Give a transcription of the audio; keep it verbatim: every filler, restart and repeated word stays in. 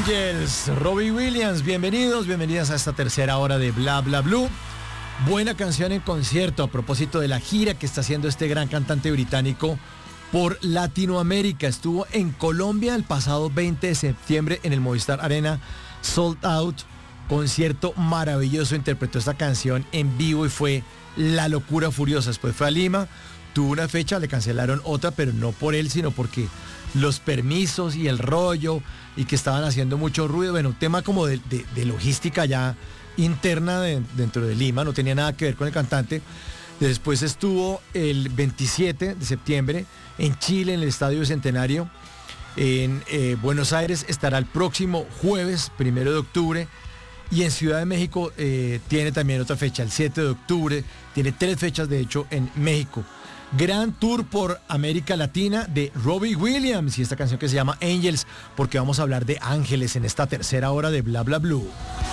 Angels, Robbie Williams, bienvenidos, bienvenidas a esta tercera hora de Bla Bla Blue. Buena canción en concierto a propósito de la gira que está haciendo este gran cantante británico por Latinoamérica. Estuvo en Colombia el pasado veinte de septiembre en el Movistar Arena, sold out, concierto maravilloso, interpretó esta canción en vivo y fue la locura furiosa. Después fue a Lima, tuvo una fecha, le cancelaron otra, pero no por él, sino porque los permisos y el rollo y que estaban haciendo mucho ruido, bueno, un tema como de, de, de logística ya interna de, dentro de Lima, no tenía nada que ver con el cantante. Después estuvo el veintisiete de septiembre en Chile, en el Estadio Bicentenario. En eh, Buenos Aires estará el próximo jueves, primero de octubre. Y en Ciudad de México eh, tiene también otra fecha, el siete de octubre. Tiene tres fechas, de hecho, en México. Gran tour por América Latina de Robbie Williams y esta canción que se llama Angels, porque vamos a hablar de ángeles en esta tercera hora de Bla Bla Blue.